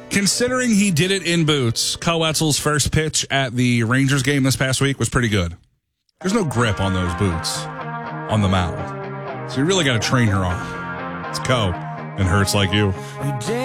Considering he did it in boots, Cal Wetzel's first pitch at the Rangers game this past week was pretty good. There's no grip on those boots on the mound. So you really got to train your arm. It's Co. and Hurts Like You.